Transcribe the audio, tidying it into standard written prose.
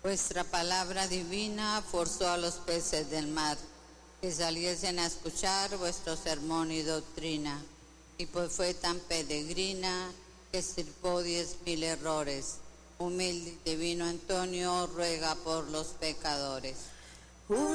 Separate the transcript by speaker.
Speaker 1: Vuestra palabra divina forzó a los peces del mar que saliesen a escuchar vuestro sermón y doctrina, y pues fue tan peregrina que extirpó 10.000 errores. Humilde y divino Antonio, ruega por los pecadores.